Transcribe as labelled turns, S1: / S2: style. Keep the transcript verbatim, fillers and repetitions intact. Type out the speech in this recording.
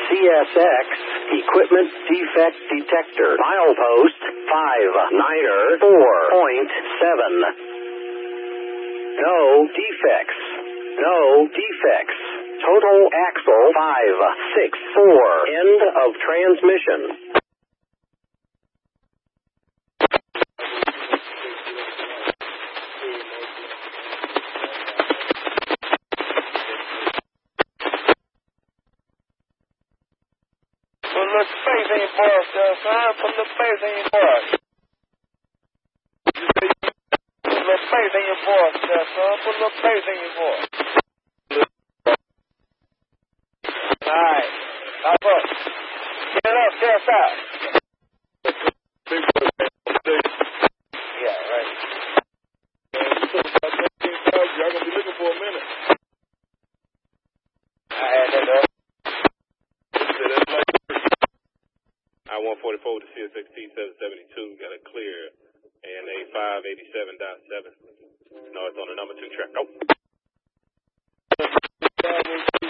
S1: C S X Equipment Defect Detector. Milepost five niner four point seven. No defects. No defects. Total axle five six four. End of transmission.
S2: Put a little space in your voice there, son. Put a little space in your voice. Put a little space in your voice there, son. Put a little space in your voice. Alright. Now look. Get it up, get us out. Yeah, right.
S3: Y'all gonna be looking for a minute.
S2: I had that up.
S3: I one forty-four to C S X T seven seventy-two, got a clear A N A five eighty-seven point seven. No, it's on the number two track. Go.